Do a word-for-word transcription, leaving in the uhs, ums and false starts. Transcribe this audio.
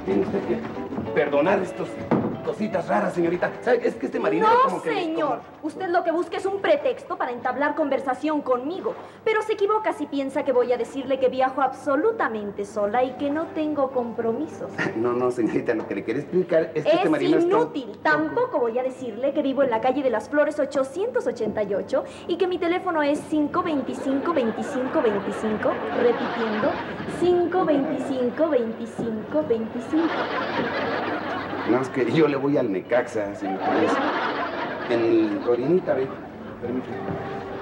Tiene usted que perdonar estos cositas raras, señorita. ¿Sabe? Es que este marinero No, como que... señor. como... Usted lo que busca es un pretexto para entablar conversación conmigo. Pero se equivoca si piensa que voy a decirle que viajo absolutamente sola y que no tengo compromisos. No, no, señorita, lo que le quiero explicar es que es este marinero es... inútil. Tampoco voy a decirle que vivo en la calle de las Flores ochocientos ochenta y ocho y que mi teléfono es cinco veinticinco veinticinco veinticinco, repitiendo, cinco veinticinco veinticinco veinticinco. No, es que yo le voy al Necaxa, señorita. En Orinita, ve. Permítame.